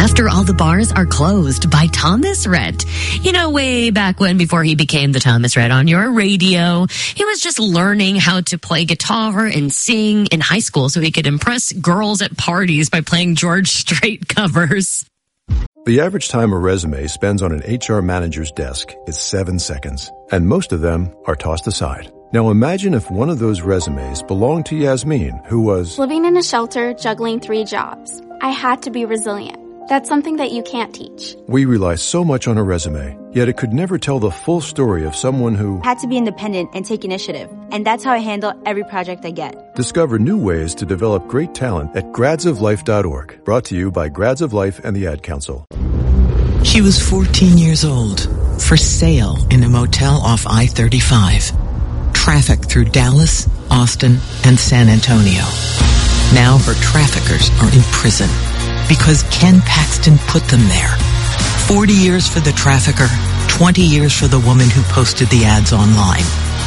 After All the Bars Are Closed by Thomas Rhett. You know, way back when, before he became the Thomas Rhett on your radio, he was just learning how to play guitar and sing in high school so he could impress girls at parties by playing George Strait covers. The average time a resume spends on an HR manager's desk is 7 seconds, and most of them are tossed aside. Now imagine if one of those resumes belonged to Yasmin, who was living in a shelter, juggling 3 jobs. I had to be resilient. That's something that you can't teach. We rely so much on a resume, yet it could never tell the full story of someone who had to be independent and take initiative. And that's how I handle every project I get. Discover new ways to develop great talent at gradsoflife.org. Brought to you by Grads of Life and the Ad Council. She was 14 years old, for sale in a motel off I-35. Traffic through Dallas, Austin, and San Antonio. Now her traffickers are in prison because Ken Paxton put them there. 40 years for the trafficker, 20 years for the woman who posted the ads online.